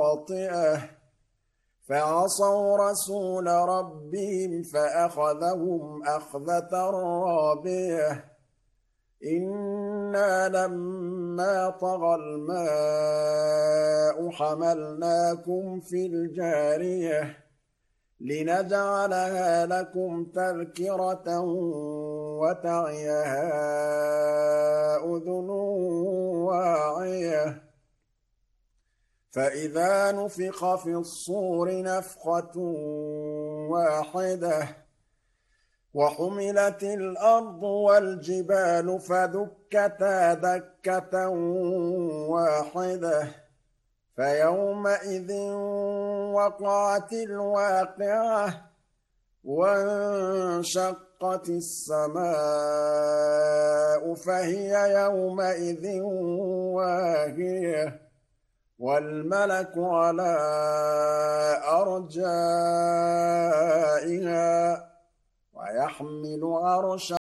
خاطئة فعصوا رسول ربهم فأخذهم أخذة رابية إنا لما طغى الماء حملناكم في الجارية لنجعلها لكم تذكرة وتعيها أذن واعية فإذا نفخ في الصور نفخة واحدة وحملت الأرض والجبال فدكتا دكة واحدة فيومئذ وقعت الواقعة وانشقت السماء فهي يومئذ واهية والملك على أرجائها ويحمل عرش